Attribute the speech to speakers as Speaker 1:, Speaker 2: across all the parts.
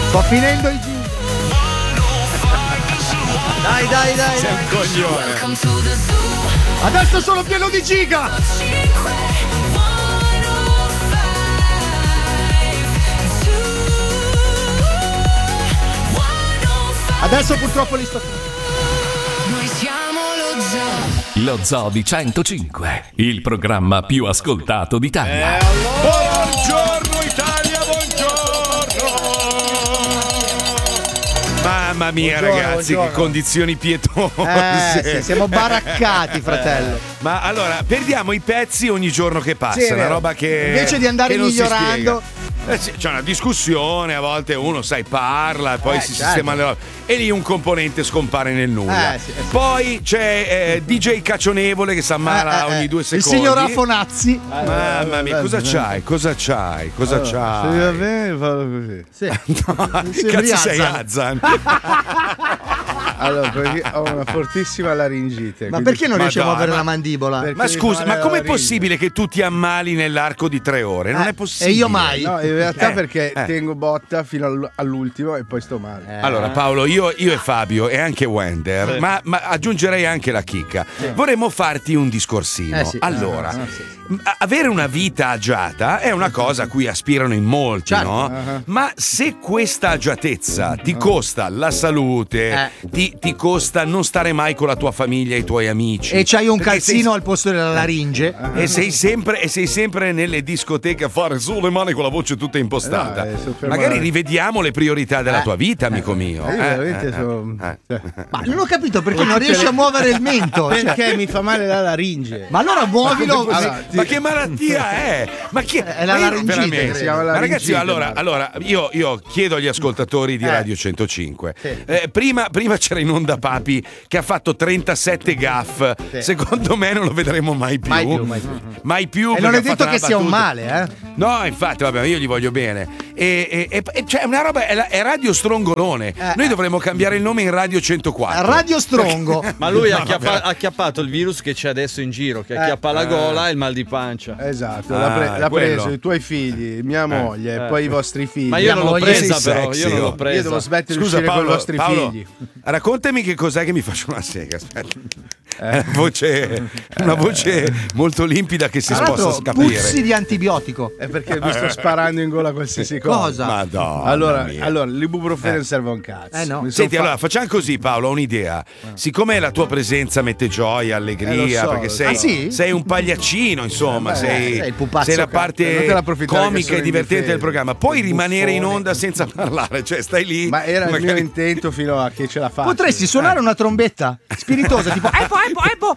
Speaker 1: Sto finendo il giro. Dai.
Speaker 2: Sei un coglione.
Speaker 1: Adesso sono pieno di giga. Adesso purtroppo li sto.
Speaker 3: Noi siamo lo Zoo.
Speaker 4: Lo Zoo di 105, il programma più ascoltato d'Italia.
Speaker 2: Buongiorno Italia, buongiorno. Mamma mia, ragazzi,
Speaker 1: buongiorno.
Speaker 2: che condizioni pietose.
Speaker 1: Sì, siamo baraccati, fratello.
Speaker 2: Ma allora, perdiamo i pezzi ogni giorno che passa,
Speaker 1: Sì, è
Speaker 2: una
Speaker 1: vero.
Speaker 2: roba che
Speaker 1: Invece di andare
Speaker 2: che non si
Speaker 1: migliorando.
Speaker 2: spiega. Sì, c'è una discussione, a volte uno parla e poi si
Speaker 1: certo.
Speaker 2: sistema le robe. E lì un componente scompare nel nulla.
Speaker 1: Sì.
Speaker 2: Poi c'è DJ Caccionevole che si ammala ogni 2
Speaker 1: Il
Speaker 2: secondi.
Speaker 1: signor Afonazzi.
Speaker 2: Mamma mia, cosa c'hai?
Speaker 5: Se va bene, fallo così.
Speaker 1: Sì.
Speaker 2: Che cazzo sei, Azan?
Speaker 5: Allora, perché ho una fortissima laringite.
Speaker 1: Ma
Speaker 5: quindi-
Speaker 1: perché non riusciamo a avere
Speaker 2: ma-
Speaker 1: la mandibola?
Speaker 5: perché
Speaker 2: Ma
Speaker 5: mi
Speaker 2: scusa,
Speaker 5: fa
Speaker 2: ma
Speaker 5: la
Speaker 2: com'è
Speaker 5: laringe?
Speaker 2: possibile che tu ti ammali nell'arco di 3 ore? Non è possibile.
Speaker 1: E io mai.
Speaker 5: No, in realtà
Speaker 2: Eh,
Speaker 5: perché
Speaker 2: eh.
Speaker 5: tengo botta fino all'ultimo e poi sto male.
Speaker 2: Allora Paolo, io e Fabio e anche Wender, ma aggiungerei anche la chicca, vorremmo farti un discorsino.
Speaker 1: Sì.
Speaker 2: Allora, avere una vita agiata è una cosa a cui aspirano in molti,
Speaker 1: Certo.
Speaker 2: no? Ma se questa agiatezza ti costa la salute, ti costa non stare mai con la tua famiglia e i tuoi amici,
Speaker 1: E c'hai un
Speaker 2: perché
Speaker 1: calzino al posto della laringe.
Speaker 2: e sei sempre nelle discoteche a fare su le mani con la voce tutta impostata.
Speaker 5: super
Speaker 2: Magari
Speaker 5: male.
Speaker 2: rivediamo le priorità della tua vita, amico mio.
Speaker 5: Io veramente sono.
Speaker 1: Ma non ho capito perché non riesci a muovere il mento. Cioè,
Speaker 5: Perché mi fa male la laringe.
Speaker 1: ma allora muovilo.
Speaker 2: Ma che malattia è? Ma che
Speaker 1: È la
Speaker 2: ma io
Speaker 1: laringite,
Speaker 2: veramente-
Speaker 1: credo.
Speaker 5: Si chiama
Speaker 2: Ma ragazzi,
Speaker 5: laringite,
Speaker 2: allora io chiedo agli ascoltatori di Radio 105. Prima c'era in onda Papi che ha fatto 37 gaff. Secondo me non lo vedremo mai più. Mai più.
Speaker 1: E non
Speaker 2: perché
Speaker 1: è
Speaker 2: ha
Speaker 1: detto
Speaker 2: fatto
Speaker 1: che
Speaker 2: una
Speaker 1: sia un
Speaker 2: battuta.
Speaker 1: male,
Speaker 2: No, infatti, vabbè, io gli voglio bene. E cioè, una roba è Radio Strongolone. Noi dovremmo cambiare il nome in Radio 104.
Speaker 1: Radio Strongo.
Speaker 6: Ma lui ha
Speaker 2: No, vabbè.
Speaker 6: acchiappato il virus che c'è adesso in giro, che acchiappa la gola e il mal di pancia.
Speaker 5: Esatto,
Speaker 2: Ah,
Speaker 5: l'ha
Speaker 2: quello.
Speaker 5: preso i tuoi figli, mia moglie, e poi i vostri figli.
Speaker 6: Ma io non l'ho
Speaker 1: moglie
Speaker 6: presa,
Speaker 2: sei
Speaker 6: però.
Speaker 2: sexy,
Speaker 6: Io non
Speaker 2: oh.
Speaker 6: l'ho
Speaker 5: Io
Speaker 6: presa.
Speaker 5: devo smettere di
Speaker 2: Scusa
Speaker 5: uscire con i vostri
Speaker 2: Paolo,
Speaker 5: figli.
Speaker 2: raccontami che cos'è che mi faccio una sega. Aspetta. Una voce molto limpida che si
Speaker 1: Tra
Speaker 2: possa
Speaker 1: l'altro,
Speaker 2: capire.
Speaker 1: puzzi di antibiotico.
Speaker 5: È perché mi sto sparando in gola qualsiasi cosa.
Speaker 1: Cosa?
Speaker 2: Madonna
Speaker 5: Allora,
Speaker 2: mia.
Speaker 5: l'ibuprofene non serve a un cazzo.
Speaker 1: No.
Speaker 5: Mi son
Speaker 2: Senti,
Speaker 5: fa-
Speaker 2: allora facciamo così, Paolo, ho un'idea. Siccome la tua presenza mette gioia, allegria,
Speaker 5: lo so.
Speaker 2: perché sei,
Speaker 1: Ah, sì?
Speaker 2: sei un pagliaccino, insomma, sei
Speaker 1: sei il pupazzo
Speaker 2: sei la
Speaker 1: cazzo.
Speaker 5: Non te ne
Speaker 2: parte
Speaker 5: approfittare che
Speaker 2: comica
Speaker 5: sono
Speaker 2: e
Speaker 5: in
Speaker 2: divertente
Speaker 5: difesa.
Speaker 2: del programma. Puoi rimanere in
Speaker 5: Buffone.
Speaker 2: onda senza parlare, cioè stai lì.
Speaker 5: Ma era il mio
Speaker 2: magari-
Speaker 5: intento fino a che ce la faccio.
Speaker 1: Potresti suonare una trombetta spiritosa, tipo Eppo.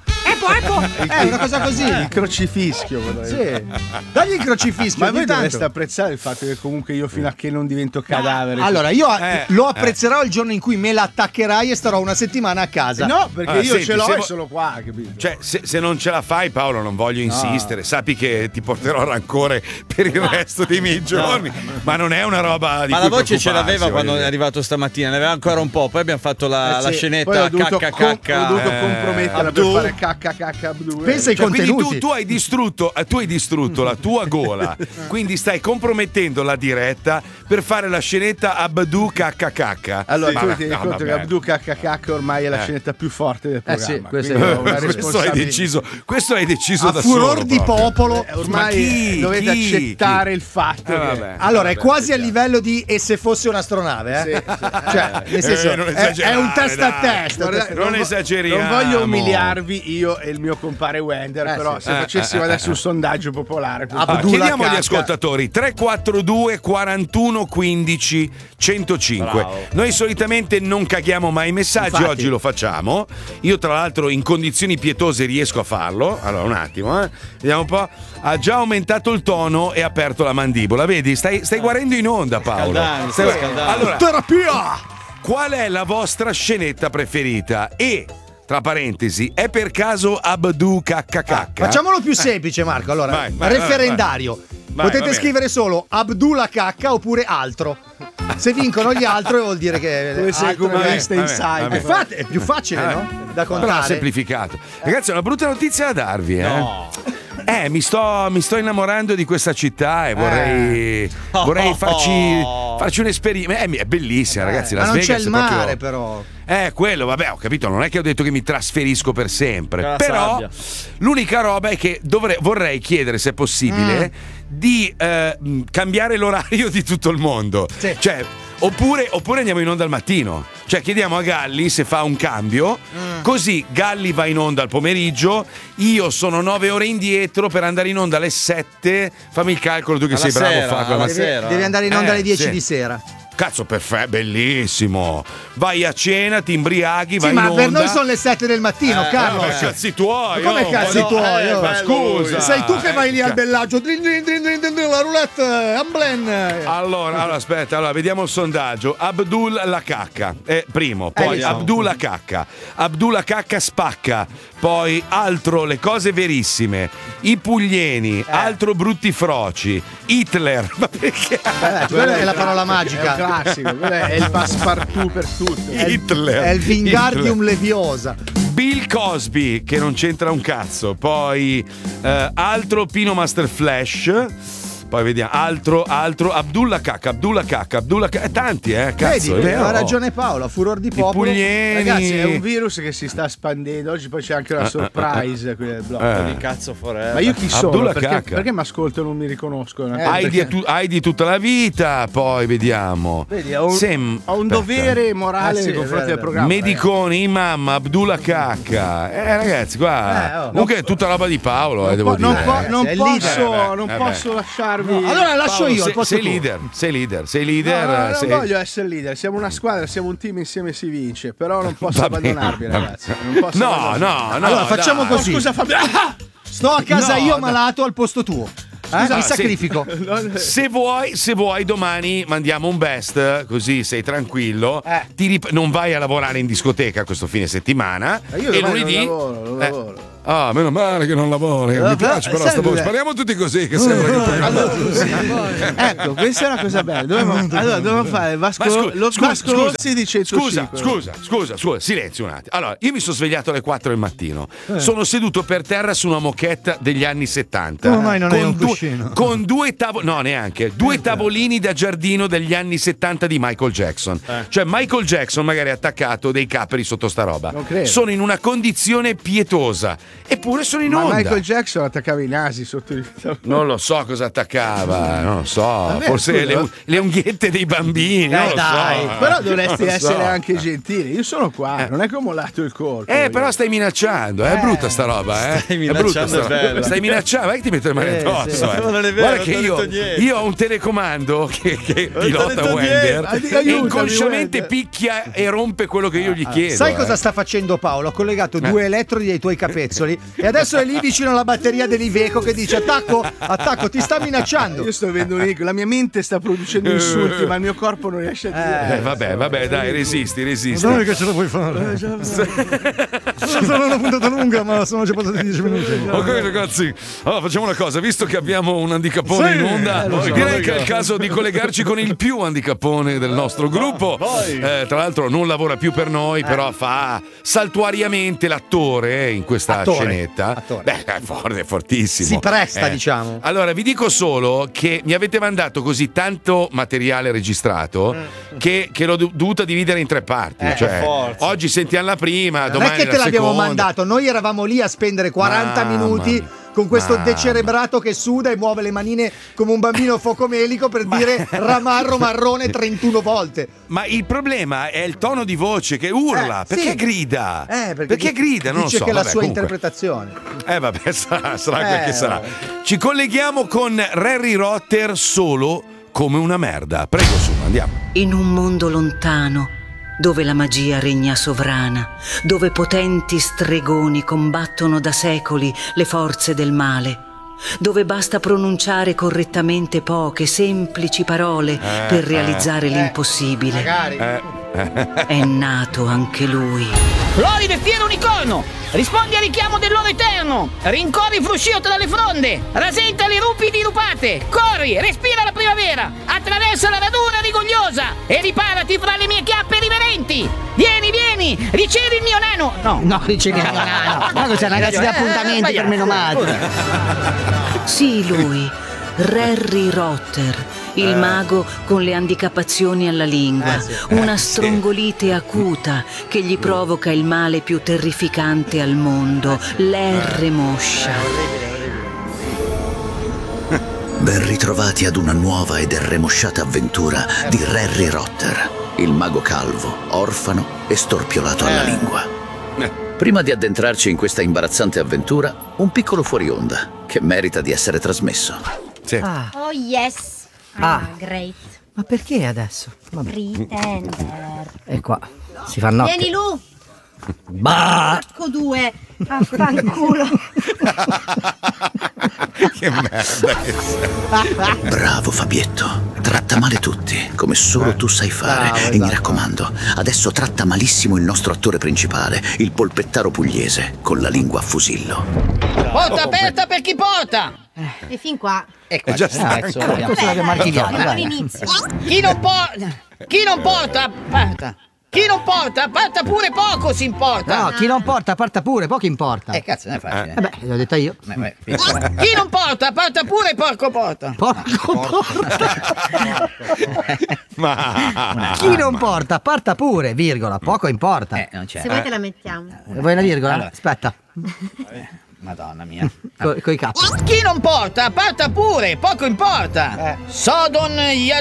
Speaker 1: Una cosa così.
Speaker 5: Il crocifischio. vorrei dire.
Speaker 1: Sì. Dagli il crocifischio.
Speaker 5: Ma
Speaker 1: ogni
Speaker 5: voi
Speaker 1: tanto.
Speaker 5: dovreste apprezzare il fatto che comunque io fino a che non divento cadavere.
Speaker 1: Allora, io lo apprezzerò il giorno in cui me la attaccherai e starò una settimana a casa.
Speaker 5: No, perché
Speaker 2: Ah,
Speaker 5: io
Speaker 2: senti,
Speaker 5: ce l'ho
Speaker 2: se
Speaker 5: e
Speaker 2: vo-
Speaker 5: sono qua, capito?
Speaker 2: Cioè, se non ce la fai, Paolo, non voglio insistere. Sappi che ti porterò rancore per il resto dei miei giorni. Ma non è una roba di
Speaker 6: Ma
Speaker 2: cui
Speaker 6: la voce ce l'aveva
Speaker 2: preoccuparsi,
Speaker 6: quando
Speaker 2: voglio
Speaker 6: è
Speaker 2: dire.
Speaker 6: arrivato stamattina, ne aveva ancora un po', poi abbiamo fatto la
Speaker 5: Sì, poi
Speaker 6: scenetta
Speaker 5: ho dovuto
Speaker 6: cacca.
Speaker 5: ho dovuto comprometterla
Speaker 6: Abdu.
Speaker 5: per fare cacca Abdu.
Speaker 1: Pensa ai
Speaker 2: Cioè, quindi
Speaker 1: contenuti.
Speaker 2: tu hai distrutto la tua gola, quindi stai compromettendo la diretta per fare la scenetta Abdu cacca.
Speaker 5: Allora,
Speaker 2: Ma
Speaker 5: tu
Speaker 2: va-
Speaker 5: ti rendi
Speaker 2: no,
Speaker 5: conto che
Speaker 2: vabbè.
Speaker 5: Abdu cacca ormai è la scenetta più forte del programma.
Speaker 1: sì, questo
Speaker 5: quindi
Speaker 1: è
Speaker 5: ho una
Speaker 2: questo hai
Speaker 5: responsabilità.
Speaker 2: deciso
Speaker 1: A
Speaker 2: da
Speaker 1: furor
Speaker 2: solo
Speaker 1: di
Speaker 2: proprio.
Speaker 1: popolo.
Speaker 5: Ormai
Speaker 2: chi?
Speaker 5: dovete
Speaker 2: Chi?
Speaker 5: accettare il fatto che
Speaker 2: Vabbè.
Speaker 1: Allora, è quasi a livello di e se fosse un'astronave, eh? Cioè, nel senso,
Speaker 2: non
Speaker 1: è
Speaker 2: esagerare,
Speaker 1: un testa a
Speaker 2: dai.
Speaker 1: testa.
Speaker 5: Guardate,
Speaker 2: Non
Speaker 5: vo-
Speaker 2: esageriamo.
Speaker 5: Non voglio umiliarvi io e il mio compare Wender, però
Speaker 1: sì.
Speaker 5: se facessimo adesso un sondaggio popolare.
Speaker 1: Abdullah
Speaker 2: Chiediamo agli
Speaker 1: Cacca.
Speaker 2: ascoltatori 342 41 15 105. Noi solitamente non caghiamo mai i messaggi,
Speaker 1: Infatti.
Speaker 2: oggi lo facciamo. Io tra l'altro in condizioni pietose riesco a farlo. Allora un attimo, vediamo un po'. Ha già aumentato il tono e aperto la mandibola. Vedi, stai guarendo in onda, Paolo.
Speaker 6: Scaldando, scaldando.
Speaker 2: Allora,
Speaker 1: Terapia!
Speaker 2: qual è la vostra scenetta preferita? E tra parentesi, è per caso Abdu cacca?
Speaker 1: Facciamolo più semplice, Marco. Allora,
Speaker 2: Vai,
Speaker 1: referendario.
Speaker 2: Vai,
Speaker 1: Potete
Speaker 2: va bene.
Speaker 1: scrivere solo Abdullah cacca oppure altro. Se vincono gli altro vuol dire che
Speaker 5: Come sei
Speaker 1: altro-
Speaker 5: comunista
Speaker 2: vabbè,
Speaker 5: inside.
Speaker 2: vabbè.
Speaker 1: Infatti è più facile, no? Da
Speaker 2: Però
Speaker 1: contare.
Speaker 2: semplificato. Ragazzi, è una brutta notizia da darvi, mi sto innamorando di questa città e vorrei farci farci un esperimento. È bellissima, ragazzi.
Speaker 1: Ma
Speaker 2: Las
Speaker 1: non
Speaker 2: Vegas
Speaker 1: c'è il
Speaker 2: è
Speaker 1: mare,
Speaker 2: proprio...
Speaker 1: però.
Speaker 2: Quello, vabbè, ho capito. Non è che ho detto che mi trasferisco per sempre. Però
Speaker 6: sabbia.
Speaker 2: l'unica roba è che vorrei chiedere, se è possibile, di cambiare l'orario di tutto il mondo.
Speaker 1: Sì.
Speaker 2: Cioè, oppure andiamo in onda al mattino. Cioè, chiediamo a Galli se fa un cambio. Così Galli va in onda al pomeriggio. Io sono 9 ore indietro per andare in onda alle 7. Fammi il calcolo, tu che sei bravo a farlo.
Speaker 6: alla sera.
Speaker 1: Devi andare in onda alle 10
Speaker 2: sì.
Speaker 1: di sera.
Speaker 2: Cazzo, perfetto, bellissimo. Vai a cena, ti imbriaghi, vai
Speaker 1: Sì,
Speaker 2: in
Speaker 1: ma
Speaker 2: onda.
Speaker 1: per noi sono le 7 del mattino, Carlo.
Speaker 2: Cazzi tuoi.
Speaker 1: Come cazzi tuoi?
Speaker 2: Ma scusa.
Speaker 1: Sei tu che vai lì al bellaggio. La roulette, Amblen.
Speaker 2: Allora, aspetta, vediamo il sondaggio. Abdul la cacca primo, poi Abdul la cacca. Abdul la cacca spacca. Poi altro, le cose verissime. I puglieni, altro brutti froci. Hitler. Ma perché?
Speaker 1: Quella è la parola magica.
Speaker 5: È un classico, quello è il passepartout per tutto.
Speaker 2: Hitler.
Speaker 1: È il Wingardium
Speaker 2: Hitler.
Speaker 1: Leviosa.
Speaker 2: Bill Cosby, che non c'entra un cazzo. Poi altro Pino Master Flash. Poi vediamo altro Abdullah Cacca. Tanti, cazzo.
Speaker 1: Vedi,
Speaker 2: è vero.
Speaker 1: ha ragione Paolo, a furor di
Speaker 2: I
Speaker 1: popolo.
Speaker 2: puglieni.
Speaker 5: Ragazzi, è un virus che si sta espandendo. Oggi poi c'è anche la surprise qui del blog.
Speaker 6: Di cazzo forever.
Speaker 5: Ma io chi sono?
Speaker 2: Abdullah
Speaker 5: Perché
Speaker 2: Cacca.
Speaker 5: mi ascolto e non mi riconoscono?
Speaker 2: Hai di tutta la vita. Poi vediamo.
Speaker 5: Vedi, ho un dovere morale nei confronti del programma.
Speaker 2: Mediconi, imam, Abdullah Cacca. Ragazzi, qua. Comunque è tutta roba di Paolo, devo dire.
Speaker 5: Non posso lasciarvi.
Speaker 1: Allora lascio io.
Speaker 2: Sei leader.
Speaker 5: No, non voglio essere leader. Siamo una squadra, siamo un team, insieme si vince. Però non posso abbandonarvi, ragazzi. Non posso
Speaker 2: No.
Speaker 1: Allora facciamo così.
Speaker 5: Scusa, Fabio.
Speaker 1: Sto a casa io malato al posto tuo. Mi sacrifico.
Speaker 2: Se vuoi domani mandiamo un best, così sei tranquillo. Non vai a lavorare in discoteca questo fine settimana.
Speaker 5: Io
Speaker 2: e lunedì
Speaker 5: non lavoro.
Speaker 2: Ah, meno male che non lavori. Mi piace però sta voce. Spariamo tutti così, che sembra che poi
Speaker 5: Ecco, questa è una cosa bella. Dobbiamo fare Vasco Rossi di 105.
Speaker 2: Scusa, silenzio un attimo. Allora, io mi sono svegliato alle 4 del mattino. Sono seduto per terra su una moquette degli anni 70.
Speaker 1: Come mai non hai un cuscino?
Speaker 2: Con due tavolini da giardino degli anni 70 di Michael Jackson. Cioè Michael Jackson magari ha attaccato dei capri sotto sta roba.
Speaker 5: Non credo.
Speaker 2: Sono in una condizione pietosa. Eppure sono in
Speaker 5: Ma
Speaker 2: onda.
Speaker 5: Michael Jackson attaccava i nasi sotto il
Speaker 2: Non lo so cosa attaccava, non lo so.
Speaker 5: Vabbè,
Speaker 2: forse
Speaker 5: scusa.
Speaker 2: le unghiette dei bambini. Non lo
Speaker 1: dai.
Speaker 2: so.
Speaker 5: Però dovresti
Speaker 2: Non lo
Speaker 5: essere
Speaker 2: so.
Speaker 5: anche gentile. Io sono qua, non è che ho mollato il corpo.
Speaker 2: Però stai minacciando, è brutta sta roba,
Speaker 6: Stai
Speaker 2: È brutta sta
Speaker 6: minacciando, è
Speaker 2: roba.
Speaker 6: bella.
Speaker 2: Stai minacciando, vai che ti metto le mani addosso.
Speaker 6: sì. No, non è vero,
Speaker 2: Guarda
Speaker 6: non
Speaker 2: che
Speaker 6: ho detto niente.
Speaker 2: io ho un telecomando che pilota
Speaker 6: detto
Speaker 2: Wender
Speaker 5: niente.
Speaker 2: e
Speaker 5: Aiutami,
Speaker 2: inconsciamente
Speaker 5: Wender.
Speaker 2: picchia e rompe quello che io gli chiedo.
Speaker 1: Sai cosa sta facendo Paolo? Ha collegato due elettrodi ai tuoi capezzoli e adesso è lì vicino alla batteria dell'Iveco che dice attacco, ti sta minacciando.
Speaker 5: Io sto avendo un eco, la mia mente sta producendo insulti, ma il mio corpo non riesce a dire.
Speaker 2: Vabbè, dai, resisti.
Speaker 1: Dai che ce la puoi fare. Sarà una puntata lunga, ma sono già passati 10 minuti.
Speaker 2: Ok ragazzi, allora facciamo una cosa, visto che abbiamo un handicapone in onda, direi che è il caso di collegarci con il più handicapone del nostro gruppo. Tra l'altro non lavora più per noi, però fa saltuariamente l'attore in questa scenetta. Beh, è fortissimo.
Speaker 1: Si presta, diciamo.
Speaker 2: Allora, vi dico solo che mi avete mandato così tanto materiale registrato che l'ho dovuta dividere in 3 parti. Cioè,
Speaker 6: forza.
Speaker 2: oggi sentiamo la prima,
Speaker 1: Non
Speaker 2: domani
Speaker 1: è che
Speaker 2: la
Speaker 1: te l'abbiamo
Speaker 2: seconda.
Speaker 1: mandato, noi eravamo lì a spendere 40
Speaker 2: Mamma
Speaker 1: minuti
Speaker 2: mia.
Speaker 1: con questo
Speaker 2: Mamma.
Speaker 1: decerebrato che suda e muove le manine come un bambino focomelico per dire ramarro marrone 31 volte.
Speaker 2: Ma il problema è il tono di voce che urla.
Speaker 1: Sì.
Speaker 2: Perché grida?
Speaker 1: Perché
Speaker 2: grida? Non lo
Speaker 1: dice
Speaker 2: so.
Speaker 1: che è la
Speaker 2: Vabbè,
Speaker 1: sua
Speaker 2: comunque.
Speaker 1: interpretazione.
Speaker 2: Vabbè, sarà quel che sarà. Ci colleghiamo con Harry Rotter solo come una merda. Prego, su, andiamo.
Speaker 7: In un mondo lontano, dove la magia regna sovrana, dove potenti stregoni combattono da secoli le forze del male, dove basta pronunciare correttamente poche, semplici parole per realizzare l'impossibile.
Speaker 1: Magari.
Speaker 7: È nato anche lui.
Speaker 8: Floride fiero unicorno, rispondi al richiamo dell'oro eterno, rincorri fruscio tra le fronde, rasenta le rupi dirupate, corri, respira la primavera, attraversa la radura rigogliosa e riparati fra le mie chiappe riverenti. Vieni, ricevi il mio nano.
Speaker 9: No, ricevi il mio nano. Ma c'è ragazzi di appuntamenti per meno madre.
Speaker 7: Sì, lui, Harry Rotter, Il mago con le handicappazioni alla lingua, una strongolite acuta che gli provoca il male più terrificante al mondo, l'R moscia.
Speaker 10: Ben ritrovati ad una nuova ed erremosciata avventura di Harry Rotter, il mago calvo, orfano e storpiolato alla lingua. Prima di addentrarci in questa imbarazzante avventura, un piccolo fuori onda che merita di essere trasmesso.
Speaker 2: Sì.
Speaker 11: Oh yes. Great.
Speaker 9: Ma perché adesso? Vabbè.
Speaker 11: Pretender.
Speaker 9: E qua si fa notte.
Speaker 11: Vieni Lu.
Speaker 9: Bah!
Speaker 11: Porco due. Affanculo.
Speaker 2: Che merda che sei.
Speaker 10: Bravo Fabietto, tratta male tutti, come solo tu sai fare.
Speaker 9: Bravo,
Speaker 10: e mi raccomando, adesso tratta malissimo il nostro attore principale, il polpettaro pugliese, con la lingua a fusillo.
Speaker 8: Porta aperta per chi porta.
Speaker 11: E fin qua.
Speaker 9: Ecco,
Speaker 2: È già stanco.
Speaker 9: questo l'abbiamo archiviato, dai.
Speaker 11: L'inizio.
Speaker 8: Chi non porta, parta. Chi non porta, parta pure poco si importa.
Speaker 9: No, chi non porta, parta pure, poco importa.
Speaker 6: Cazzo, non è facile.
Speaker 9: Beh, l'ho detto io.
Speaker 8: Chi non porta, parta pure porco porta.
Speaker 9: Porco porta. Chi non porta, parta pure, virgola, poco importa.
Speaker 6: Non c'è.
Speaker 11: Se vuoi te la mettiamo.
Speaker 9: Vuoi una virgola?
Speaker 6: Allora.
Speaker 9: Aspetta.
Speaker 6: Madonna mia.
Speaker 9: Coi capi.
Speaker 8: Chi non porta, parta pure, poco importa. Sodon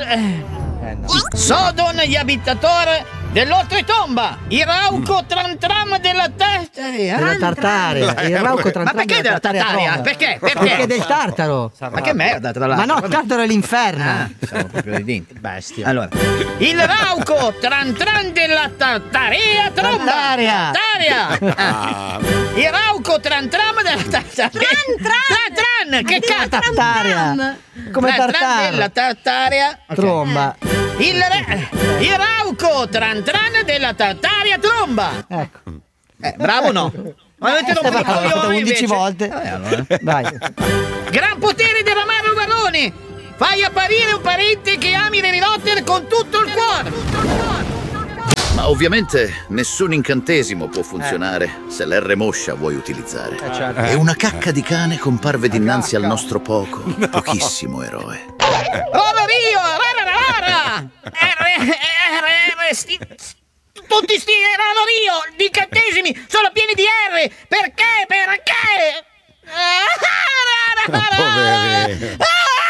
Speaker 8: gli abitatori dell'oltretomba, il rauco tram della tartaria.
Speaker 9: Della tartaria. Il rauco
Speaker 8: Ma perché della tartaria? Perché?
Speaker 9: Perché del tartaro.
Speaker 6: Ma che merda, tra
Speaker 9: Ma
Speaker 6: l'altro.
Speaker 9: no, il tartaro è l'inferno.
Speaker 6: Siamo proprio dei denti.
Speaker 5: Bestia.
Speaker 6: Allora,
Speaker 8: Il rauco tran della tartaria tromba.
Speaker 9: Tartaria.
Speaker 8: Il rauco tran della tartaria. Tran, che cazzo?
Speaker 9: Tartaria. Come
Speaker 8: Tran
Speaker 9: tartaro.
Speaker 8: della tartaria.
Speaker 9: Tromba.
Speaker 8: Il rauco tran della tartaria tromba.
Speaker 9: Ecco.
Speaker 8: Bravo no? Ma avete rotto i coglioni
Speaker 9: 11
Speaker 8: invece.
Speaker 9: volte.
Speaker 6: allora.
Speaker 9: Vai.
Speaker 8: Gran potere dell'amaro barone. Fai apparire un parente che ami Harry Rotter con tutto il cuore.
Speaker 10: Ma ovviamente nessun incantesimo può funzionare se l'R moscia vuoi utilizzare. E una cacca di cane comparve dinanzi al nostro pochissimo eroe.
Speaker 8: Ora Rio, rara. Tutti sti erano Rio, di incantesimi, sono pieni di R. Perché?
Speaker 2: Poverino.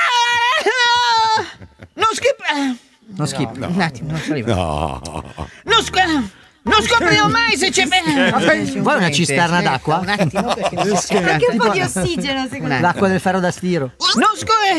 Speaker 8: Non
Speaker 9: skip.
Speaker 8: Un attimo, non so arrivare.
Speaker 2: No.
Speaker 8: Non scoprirò mai se c'è.
Speaker 9: Vuoi una cisterna d'acqua?
Speaker 8: Un attimo, perché non so.
Speaker 11: Anche un po' di ossigeno, secondo me.
Speaker 9: L'acqua del ferro da stiro.
Speaker 8: Non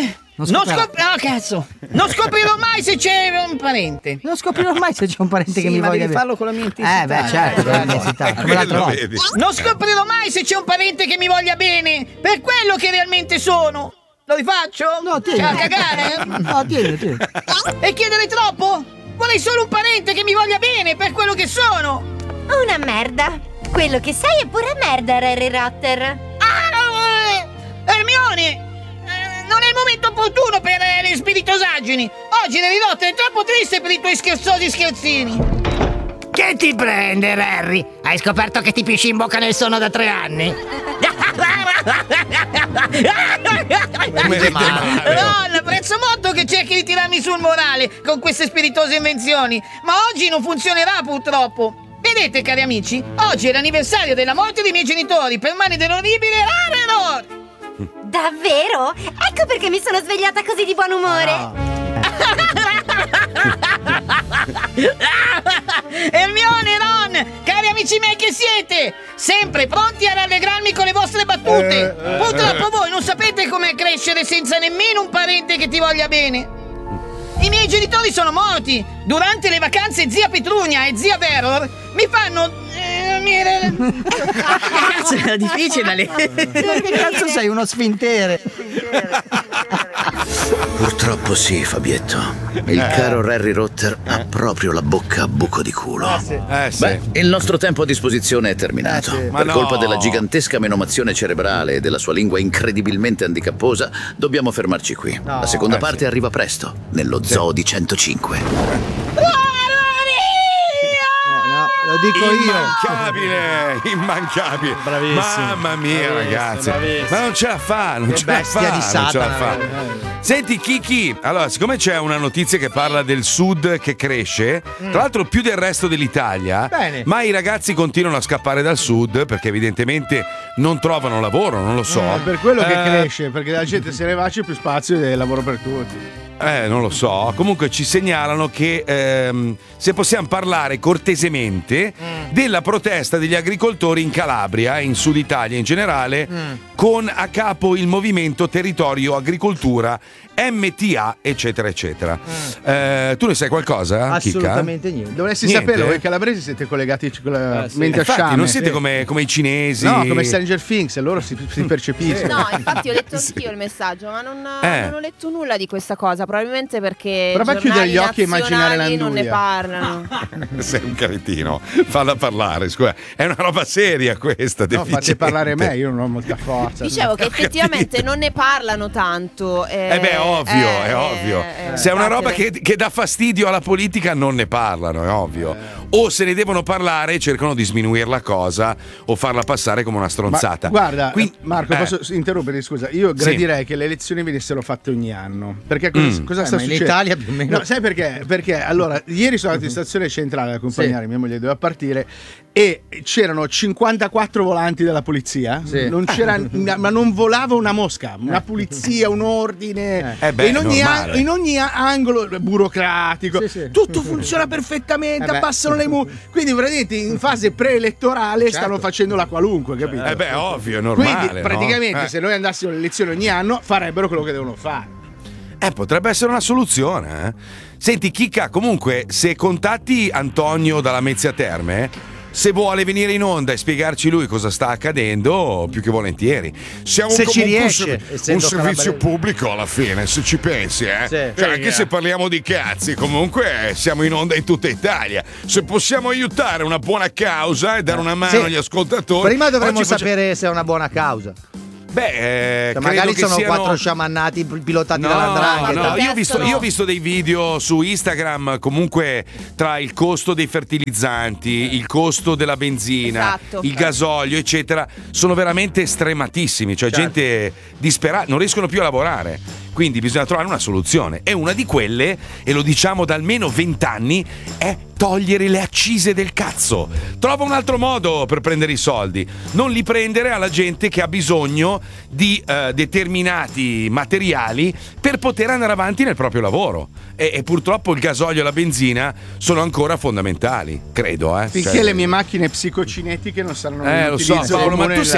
Speaker 8: scoprirò mai se c'è un parente.
Speaker 9: Non scoprirò mai se c'è un parente che mi
Speaker 8: ma
Speaker 9: voglia
Speaker 8: devi
Speaker 9: bene.
Speaker 8: farlo con la mia intensità.
Speaker 9: Beh, certo, con la mia intensità. Come l'altra
Speaker 2: Lo
Speaker 9: volta.
Speaker 2: vedi?
Speaker 8: Non scoprirò mai se c'è un parente che mi voglia bene per quello che realmente sono. Lo rifaccio?
Speaker 9: No, tieni.
Speaker 8: C'è a cagare?
Speaker 9: No, tieni.
Speaker 8: E chiedere troppo? Vorrei solo un parente che mi voglia bene per quello che sono.
Speaker 11: Una merda. Quello che sei è pura merda, Harry Rotter.
Speaker 8: Hermione! Non è il momento opportuno per le spiritosaggini. Oggi Harry Rotter è troppo triste per i tuoi scherzosi scherzini.
Speaker 12: Che ti prende, Harry? Hai scoperto che ti pisci in bocca nel sonno da 3 anni?
Speaker 8: Madonna, apprezzo molto che cerchi di tirarmi sul morale con queste spiritose invenzioni, ma oggi non funzionerà purtroppo. Vedete, cari amici, oggi è l'anniversario della morte dei miei genitori per mani dell'orribile Harry Rotter.
Speaker 11: Davvero? Ecco perché mi sono svegliata così di buon umore.
Speaker 8: Hermione, Ron, cari amici miei che siete, sempre pronti a rallegrarmi con le vostre battute. Purtroppo voi non sapete come crescere senza nemmeno un parente che ti voglia bene. I miei genitori sono morti. Durante le vacanze zia Petrunia e zia Veror mi fanno...
Speaker 9: Cazzo, era difficile. Che cazzo sei, uno sfintere?
Speaker 10: Purtroppo sì, Fabietto. Il caro Harry Rotter ha proprio la bocca a buco di culo.
Speaker 2: Sì.
Speaker 10: Beh, il nostro tempo a disposizione è terminato. Per colpa della gigantesca menomazione cerebrale e della sua lingua incredibilmente handicapposa, dobbiamo fermarci qui. La seconda parte arriva presto, nello Zoo di 105.
Speaker 1: Lo dico
Speaker 2: immancabile.
Speaker 6: Bravissimo.
Speaker 2: Mamma mia, ragazzi. Ma non ce la fa, non ce la fa. Senti, Kiki, allora, siccome c'è una notizia che parla del sud che cresce, tra l'altro più del resto dell'Italia, ma i ragazzi continuano a scappare dal sud perché evidentemente non trovano lavoro, non lo so.
Speaker 5: È per quello che cresce, perché la gente se ne va, c'è più spazio e lavoro per tutti.
Speaker 2: Non lo so. Comunque ci segnalano che se possiamo parlare cortesemente della protesta degli agricoltori in Calabria e in Sud Italia in generale, con a capo il movimento Territorio Agricoltura MTA eccetera eccetera. Tu ne sai qualcosa?
Speaker 1: Assolutamente
Speaker 2: Kika?
Speaker 1: niente.
Speaker 5: Dovresti saperlo, voi calabresi siete collegati con la mente a sciame.
Speaker 2: Non siete come i cinesi.
Speaker 5: No, come Stranger Things, loro si percepiscono.
Speaker 13: No, infatti ho letto anch'io il messaggio, ma non ho letto nulla di questa cosa, probabilmente perché
Speaker 5: prova a chiudere gli occhi e immaginare l'Anduia.
Speaker 13: Non ne parlano.
Speaker 2: Sei un cretino, falla parlare, scusa. È una roba seria questa.
Speaker 5: No, fate parlare me, io non ho molta forza.
Speaker 13: Dicevo che effettivamente non ne parlano tanto.
Speaker 2: È ovvio. Se è una roba che dà fastidio alla politica, non ne parlano, è ovvio. O se ne devono parlare, cercano di sminuire la cosa o farla passare come una stronzata.
Speaker 5: Ma, guarda, Marco, posso interromperti? Scusa, io gradirei che le elezioni venissero fatte ogni anno. Perché cosa sta succedendo?
Speaker 1: In Italia più o meno.
Speaker 5: No, sai perché? Perché allora, ieri sono andato in stazione centrale ad accompagnare mia moglie, doveva partire, e c'erano 54 volanti della polizia. Non c'era, ma non volava una mosca, una pulizia, un ordine. In ogni angolo burocratico, tutto funziona perfettamente, abbassano le quindi praticamente in fase preelettorale stanno facendo la qualunque, capito?
Speaker 2: Ovvio, è normale.
Speaker 5: Quindi praticamente se noi andassimo alle elezioni ogni anno farebbero quello che devono fare.
Speaker 2: Potrebbe essere una soluzione. Senti, Kika, comunque, se contatti Antonio dalla Mezzia Terme, se vuole venire in onda e spiegarci lui cosa sta accadendo, più che volentieri. Siamo
Speaker 1: se
Speaker 2: comunque
Speaker 1: ci riesce,
Speaker 2: un servizio pubblico alla fine, se ci pensi, anche se parliamo di cazzi, comunque siamo in onda in tutta Italia. Se possiamo aiutare una buona causa e dare una mano agli ascoltatori.
Speaker 1: Prima dovremmo sapere se è una buona causa.
Speaker 2: credo
Speaker 1: magari
Speaker 2: che
Speaker 1: sono
Speaker 2: siano
Speaker 1: 4 sciamannati pilotati dall''ndrangheta.
Speaker 2: No, io ho visto dei video su Instagram, comunque tra il costo dei fertilizzanti, il costo della benzina, il gasolio, eccetera, sono veramente strematissimi, cioè gente disperata, non riescono più a lavorare. Quindi bisogna trovare una soluzione, e una di quelle, e lo diciamo da almeno 20 anni, è togliere le accise del cazzo. Trova un altro modo per prendere i soldi, non li prendere alla gente che ha bisogno di determinati materiali per poter andare avanti nel proprio lavoro, e purtroppo il gasolio e la benzina sono ancora fondamentali, credo.
Speaker 5: Finché le mie macchine psicocinetiche non saranno
Speaker 2: lo so, Paolo, ma tu sei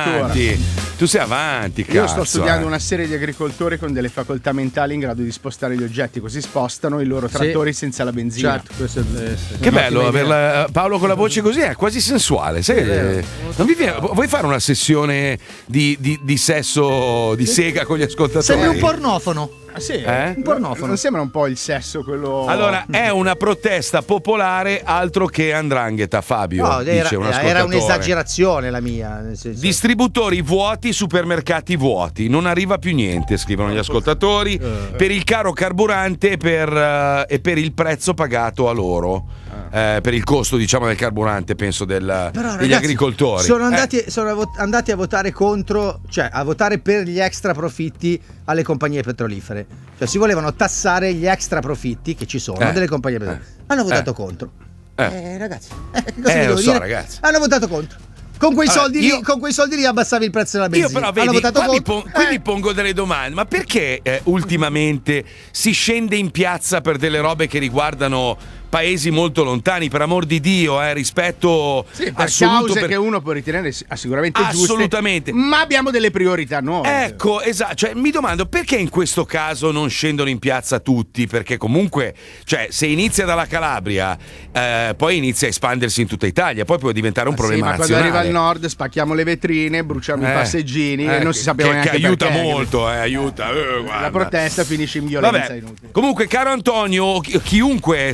Speaker 2: avanti, cazzo.
Speaker 5: Io sto studiando una serie di agricoltori con delle facoltà mentali in grado di spostare gli oggetti, così spostano i loro trattori senza la benzina.
Speaker 1: Certo, questo è
Speaker 2: che bello averla, Paolo, con la voce così, è quasi sensuale. Sai, non vi viene, vuoi fare una sessione di sesso, di sega con gli ascoltatori?
Speaker 1: Sembra un pornofono.
Speaker 5: Sì,
Speaker 2: un
Speaker 5: pornofono. Non sembra un po' il sesso quello?
Speaker 2: Allora, è una protesta popolare, altro che 'ndrangheta, Fabio.
Speaker 1: No,
Speaker 2: dice un ascoltatore.
Speaker 1: era un'esagerazione la mia, nel senso.
Speaker 2: Distributori vuoti, supermercati vuoti, non arriva più niente, scrivono gli ascoltatori, per il caro carburante e per il prezzo pagato a loro. Per il costo, diciamo, del carburante, penso degli agricoltori.
Speaker 1: Sono andati a votare contro, cioè a votare per gli extra profitti alle compagnie petrolifere. Cioè si volevano tassare gli extra profitti che ci sono delle compagnie petrolifere. Hanno votato contro. Ragazzi, cosa vi devo dire?
Speaker 2: Ragazzi.
Speaker 1: Hanno votato contro. Con quei soldi lì abbassavi il prezzo della benzina.
Speaker 2: Io però vedi, qui mi pongo delle domande. Ma perché ultimamente si scende in piazza per delle robe che riguardano paesi molto lontani, per amor di Dio, rispetto
Speaker 5: per
Speaker 2: assoluto,
Speaker 5: cause che uno può ritenere sicuramente giuste,
Speaker 2: assolutamente,
Speaker 5: ma abbiamo delle priorità nuove.
Speaker 2: Ecco, esatto, cioè mi domando perché in questo caso non scendono in piazza tutti, perché comunque, cioè, se inizia dalla Calabria, poi inizia a espandersi in tutta Italia, poi può diventare un problema
Speaker 5: ma
Speaker 2: nazionale.
Speaker 5: Quando arriva al nord spacchiamo le vetrine, bruciamo i passeggini e non si sapeva neanche
Speaker 2: che aiuta
Speaker 5: perché.
Speaker 2: Molto, aiuta.
Speaker 5: La protesta finisce in violenza inutile.
Speaker 2: Comunque, caro Antonio, chiunque, se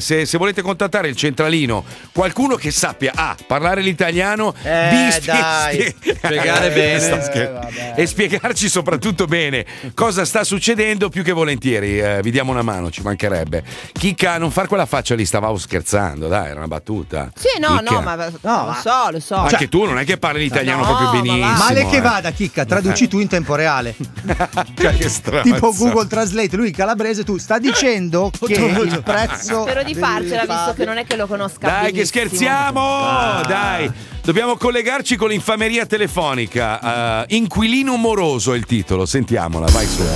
Speaker 2: volete contattare il centralino, qualcuno che sappia A, parlare l'italiano, B,
Speaker 6: spiegare bene
Speaker 2: e spiegarci soprattutto bene cosa sta succedendo, più che volentieri vi diamo una mano, ci mancherebbe. Chicca, non far quella faccia lì, stavamo scherzando, dai, era una battuta.
Speaker 13: Sì, no,
Speaker 2: Chicca.
Speaker 13: ma lo so.
Speaker 2: Anche tu non è che parli l'italiano proprio benissimo.
Speaker 1: Male che vada, Chicca, traduci tu in tempo reale.
Speaker 2: Cioè, che strazza.
Speaker 1: Tipo Google Translate, lui calabrese, tu sta dicendo che il prezzo.
Speaker 13: Spero di farcela, visto che non è che lo conosca
Speaker 2: Dai,
Speaker 13: benissimo.
Speaker 2: che scherziamo! Dai, dobbiamo collegarci con l'infameria telefonica. Inquilino moroso è il titolo, sentiamola, vai su.